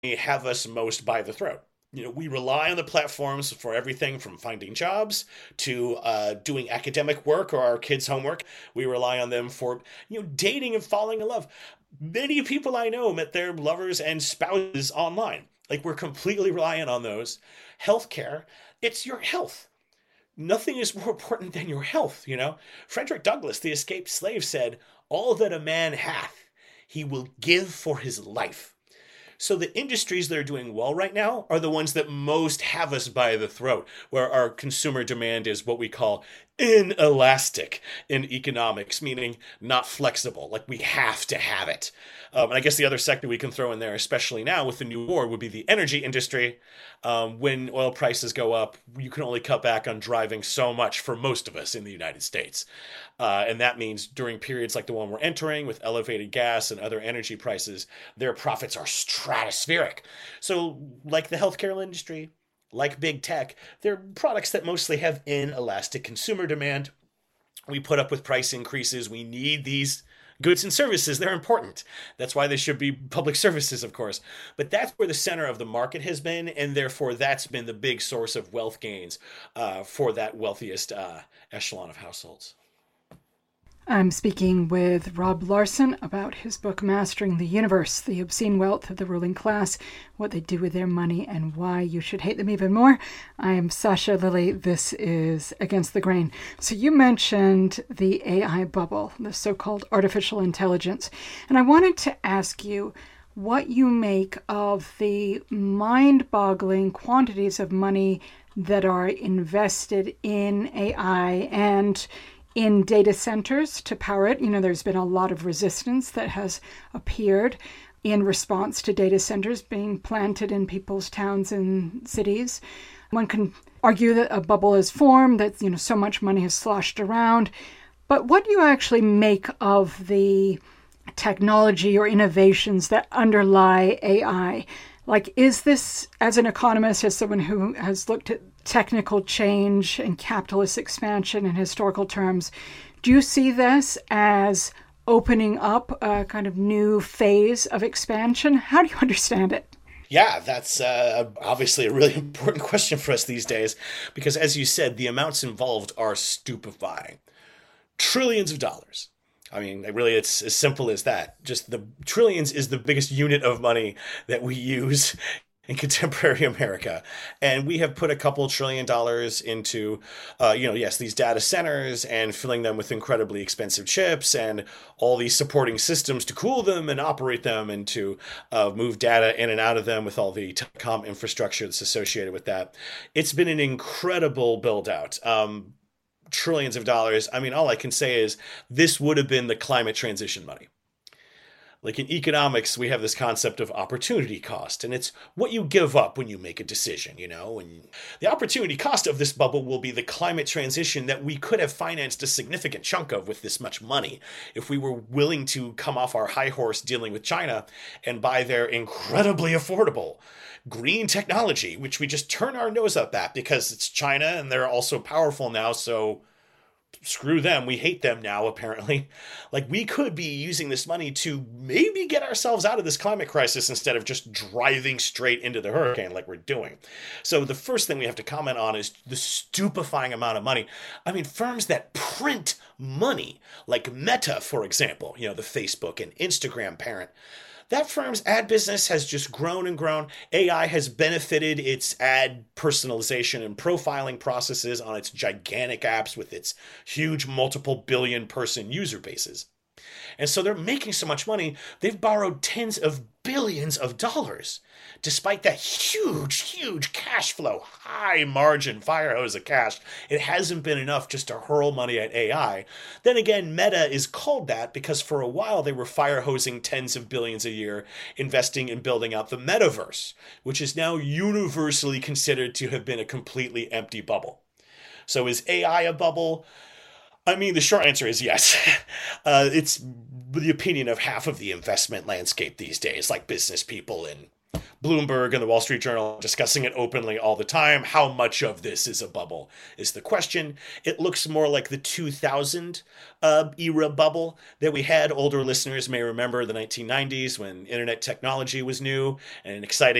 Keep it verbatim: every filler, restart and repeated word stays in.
have us most by the throat. You know, we rely on the platforms for everything from finding jobs to uh, doing academic work or our kids' homework. We rely on them for, you know, dating and falling in love. Many people I know met their lovers and spouses online. Like, we're completely reliant on those. Healthcare, it's your health. Nothing is more important than your health, you know? Frederick Douglass, the escaped slave, said, "All that a man hath, he will give for his life." So the industries that are doing well right now are the ones that most have us by the throat, where our consumer demand is what we call inelastic in economics, meaning not flexible, like we have to have it. Um, and I guess the other sector we can throw in there, especially now with the new war, would be the energy industry. Um, when oil prices go up, you can only cut back on driving so much for most of us in the United States. Uh, and that means during periods like the one we're entering with elevated gas and other energy prices, their profits are stratospheric. So like the healthcare industry, like big tech, they're products that mostly have inelastic consumer demand. We put up with price increases. We need these goods and services. They're important. That's why they should be public services, of course. But that's where the center of the market has been, and therefore that's been the big source of wealth gains uh, for that wealthiest uh, echelon of households. I'm speaking with Rob Larson about his book, Mastering the Universe, The Obscene Wealth of the Ruling Class, What They Do With Their Money, and Why You Should Hate Them Even More. I am Sasha Lilly. This is Against the Grain. So you mentioned the A I bubble, the so-called artificial intelligence. And I wanted to ask you what you make of the mind-boggling quantities of money that are invested in A I and in data centers to power it. You know, there's been a lot of resistance that has appeared in response to data centers being planted in people's towns and cities. One can argue that a bubble is formed, that, you know, so much money is sloshed around. But what do you actually make of the technology or innovations that underlie A I? Like, is this, as an economist, as someone who has looked at technical change and capitalist expansion in historical terms, do you see this as opening up a kind of new phase of expansion? How do you understand it? Yeah, that's uh, obviously a really important question for us these days, because as you said, the amounts involved are stupefying. Trillions of dollars. I mean, really, it's as simple as that. Just the trillions is the biggest unit of money that we use in contemporary America. And we have put a couple trillion dollars into, uh, you know, yes, these data centers and filling them with incredibly expensive chips and all these supporting systems to cool them and operate them and to uh, move data in and out of them with all the telecom infrastructure that's associated with that. It's been an incredible build out. Um, trillions of dollars. I mean, all I can say is this would have been the climate transition money. Like in economics, we have this concept of opportunity cost, and it's what you give up when you make a decision, you know, and the opportunity cost of this bubble will be the climate transition that we could have financed a significant chunk of with this much money if we were willing to come off our high horse dealing with China and buy their incredibly affordable green technology, which we just turn our nose up at because it's China and they're also powerful now. So screw them. We hate them now, apparently. Like, we could be using this money to maybe get ourselves out of this climate crisis instead of just driving straight into the hurricane like we're doing. So the first thing we have to comment on is the stupefying amount of money. I mean, firms that print money, like Meta, for example, you know, the Facebook and Instagram parent, that firm's ad business has just grown and grown. A I has benefited its ad personalization and profiling processes on its gigantic apps with its huge multiple billion person user bases. And so they're making so much money, they've borrowed tens of billions of dollars. Despite that huge, huge cash flow, high margin fire hose of cash, it hasn't been enough just to hurl money at A I. Then again, Meta is called that because for a while they were fire hosing tens of billions a year, investing in building out the metaverse, which is now universally considered to have been a completely empty bubble. So is A I a bubble? I mean, the short answer is yes. Uh, it's the opinion of half of the investment landscape these days, like business people and Bloomberg and the Wall Street Journal discussing it openly all the time. How much of this is a bubble is the question. It looks more like the two thousand uh, era bubble that we had. Older listeners may remember the nineteen nineties when internet technology was new and exciting.